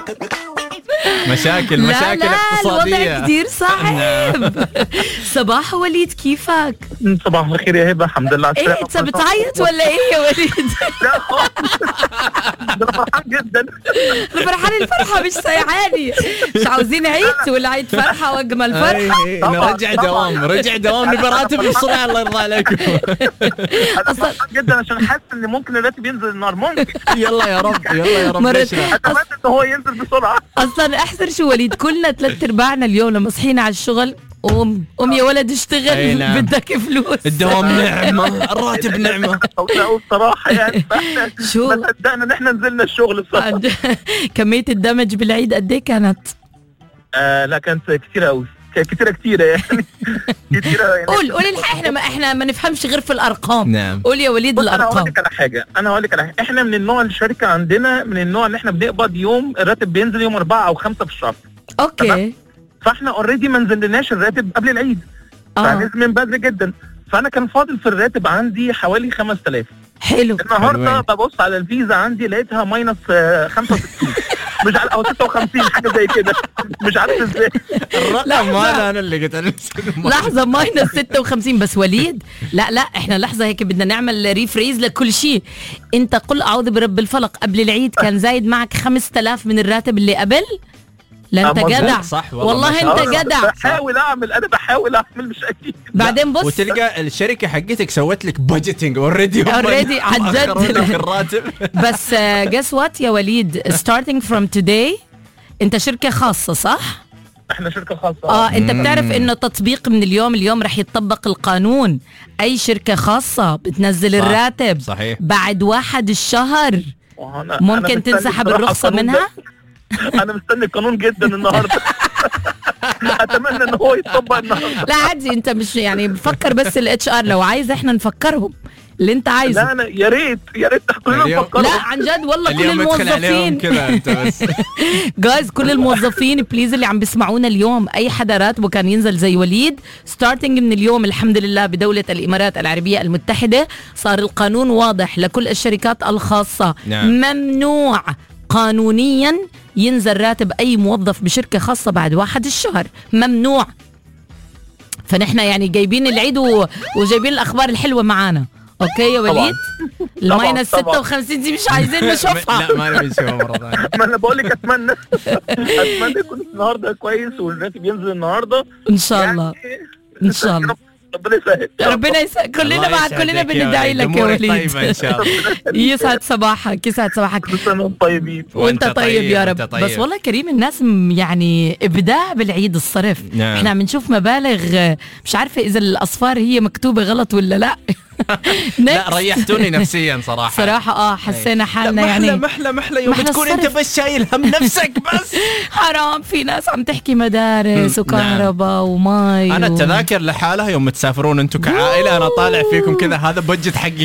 مشاكل اقتصادية. الوضع كتير صعب. صباح وليد، كيفك؟ صباح الخير يا هبه، الحمد لله على السلامة. انت بتعيط ولا ايه يا وليد؟ لا خالص. انا فرحان جدا. انا فرحان، الفرحه مش سايعاني. مش عاوزين عيد ولا عيد فرحه واجمل فرحه. نرجع دوام نبي راتب بسرعه الله يرضى عليكم. انا فرحان جدا عشان حاسس ان ممكن الراتب ينزل النهار، ممكن. يلا يا رب اتمنى ان هو ينزل بسرعه. اصلا احسن شو وليد، كلنا 3/4 اليوم لما صحينا على الشغل قوم يا ولد اشتغل. نعم. بدك فلوس. الدوام نعمة، الراتب نعمة. لا بصراحه يعني شو ما صدقنا ان احنا نزلنا الشغل الصراحه. كمية الدمج بالعيد قد ايه كانت؟ لا كانت كتيرة قوي، كتيرة يعني. كتيرة يعني. قول الحق، احنا ما نفهمش غير في الارقام. نعم. قول يا وليد الارقام. انا هقول لك على حاجه، احنا من النوع، الشركه عندنا من النوع اللي احنا بنقبض يوم الراتب بينزل يوم 4 أو 5 في الشهر. اوكي. فاحنا اوريدي ما نزلناش الراتب قبل العيد. فنزل من بدري جدا. فانا كان فاضل في الراتب عندي حوالي 5000. حلو. النهارده ببص على الفيزا عندي لقيتها ماينس 65. مش عارف، او 56 حاجه زي كده، مش عارف ازاي الرقم. انا اللي قلت لحظه ماينس 56 بس. وليد لا احنا لحظه هيك بدنا نعمل ريفريز لكل شيء. انت قل اعوذ برب الفلق، قبل العيد كان زايد معك 5000 من الراتب اللي قبل. لا انت جدع، صح والله انت جدع. انا بحاول اعمل مش اكيد. بعدين بص وتلقى الشركه حقتك سوت لك بادجيتنج اوريدي عن جد الراتب. بس guess what يا وليد، starting from today انت شركه خاصه صح؟ احنا شركه خاصه. انت بتعرف انه تطبيق من اليوم رح يتطبق القانون. اي شركه خاصه بتنزل صح. الراتب صحيح. بعد 1 الشهر ممكن تنسحب الرخصه منها. انا مستني القانون جدا النهارده. اتمنى ان هو يتطبق النهارده. لا عادي، انت مش يعني بفكر، بس الاتش ار لو عايز احنا نفكرهم اللي انت عايزه. لا انا يا ريت كلنا نفكرهم. لا عن جد والله كل الموظفين كذا انت بس. جايز كل الموظفين بليز اللي عم بيسمعونا اليوم، اي حدا راتبه كان ينزل زي وليد ستارتنج من اليوم الحمد لله بدولة الامارات العربية المتحدة صار القانون واضح لكل الشركات الخاصة. نعم. ممنوع قانونيا ينزل راتب اي موظف بشركة خاصة بعد 1 الشهر، ممنوع. فنحن يعني جايبين العيد وجايبين الاخبار الحلوة معانا. اوكي يا وليد. الماينس 56 دي مش عايزين نشوفها. لا ما نبي نشوفها مرة ثانية. ما انا بقول لك اتمنى يكون النهارده كويس والراتب ينزل النهارده ان شاء الله. ان شاء الله ربنا يسعدك. كلنا معك، كلنا بندعي لك يا وليد. طيبة ان شاء الله. يسعد صباحك، يسعد صباحك. طيبين وانت طيب يا رب. بس والله كريم الناس يعني ابداع بالعيد الصرف. نعم. احنا بنشوف مبالغ مش عارفه اذا الاصفار هي مكتوبه غلط ولا لا. لا ريحتوني نفسيا صراحة. حسينا حالنا يعني محلى يوم تكون انت بس شايل هم نفسك بس. حرام، في ناس عم تحكي مدارس وكهرباء وماي انا التذاكر لحالها يوم تسافرون انتم كعائلة انا طالع فيكم كذا، هذا بجت حقي